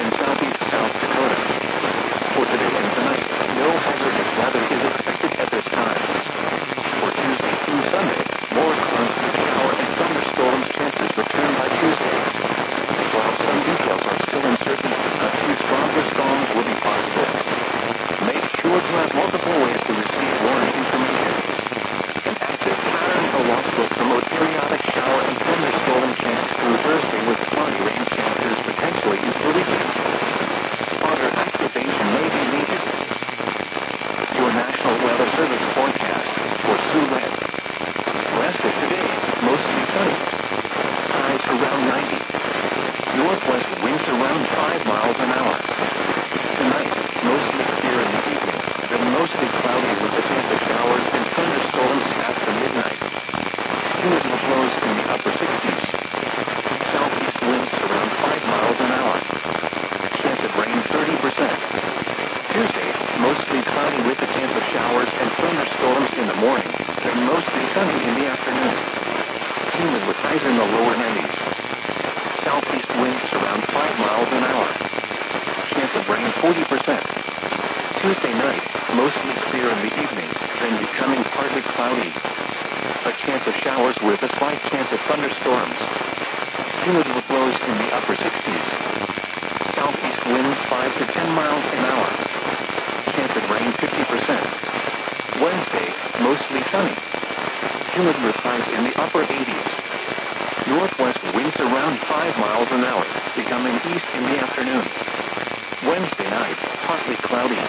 in southeast South Dakota. For today and tonight, no hazardous weather is expected at this time. For Tuesday through Sunday, more constant shower and thunderstorms chances return by Tuesday. While some details are still uncertain, a few stronger storms will be possible. Make sure to have multiple ways to receive warning information. An active pattern aloft will promote periodic shower and thunderstorm chances through Thursday with cloudy rain chances potentially into the weekend. Spotter activation may be needed. Your National Weather Service forecast for Siouxland. West of today, mostly sunny. Highs around 90. Northwest winds around 5 miles an hour. Tonight, mostly clear in the evening, then mostly cloudy with a chance of showers and thunderstorms after midnight. Humidity flows in the upper 60s. Southeast winds around 5 miles an hour. Chance of rain 30%. Tuesday, mostly cloudy with a chance of showers and thunderstorms in the morning, then mostly sunny in the afternoon. Humid with highs in the lower 90s. Southeast winds around 5 miles an hour. Chance of rain 40%. Tuesday night, mostly clear in the evening, then becoming partly cloudy. A chance of showers with a slight chance of thunderstorms. Humidity flows in the upper 60s. Southeast winds 5 to 10 miles an hour. Chance of rain 50%. Wednesday, mostly sunny. Humid with highs in the upper 80s. Northwest winds around 5 miles an hour, becoming east in the afternoon. Wednesday night, partly cloudy.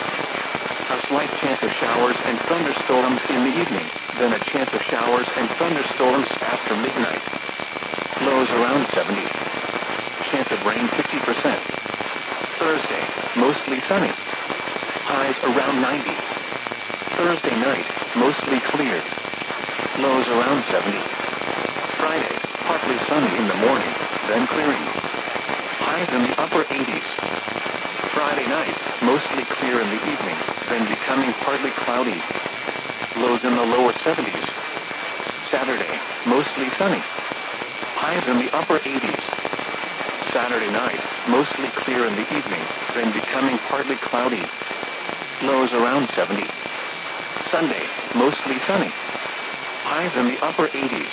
A slight chance of showers and thunderstorms in the evening, then a chance of showers and thunderstorms after midnight. Lows around 70. Chance of rain 50%. Thursday, mostly sunny. Highs around 90. Thursday night, mostly clear. Lows around 70. Friday, partly sunny in the morning, then clearing. Highs in the upper 80s. Friday night, mostly clear in the evening, then becoming partly cloudy. Lows in the lower 70s. Saturday, mostly sunny. Highs in the upper 80s. Saturday night, mostly clear in the evening, then becoming partly cloudy. Lows around 70. Sunday, mostly sunny. Highs in the upper 80s.